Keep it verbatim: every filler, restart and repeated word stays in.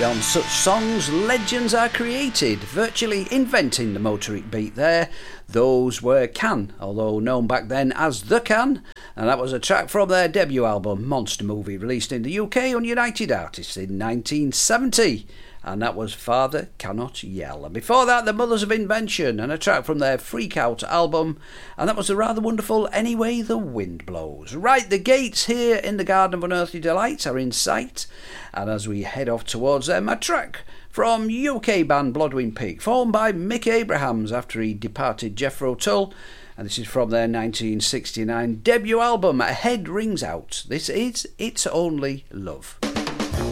On such songs, legends are created, virtually inventing the motoric beat there. Those were Can, although known back then as The Can, and that was a track from their debut album, Monster Movie, released in the U K on United Artists in nineteen seventy. And that was Father Cannot Yell. And before that, The Mothers of Invention, and a track from their Freak Out album, and that was the rather wonderful Anyway the Wind Blows. Right, the gates here in the Garden of Unearthly Delights are in sight, and as we head off towards them, a track from U K band Blodwyn Peak, formed by Mick Abrahams after he departed Jethro Tull, and this is from their nineteen sixty-nine debut album, A Head Rings Out. This is It's Only Love.